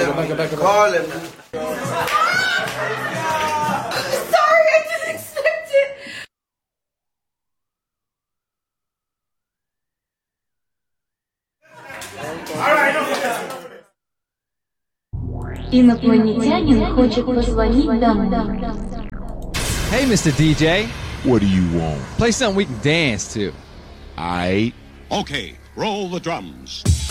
Call him. Sorry, I didn't expect it. Инопланетянин хочет позвонить домой. Hey, Mr. DJ. What do you want? Play something we can dance to. Aight. Okay, roll the drums.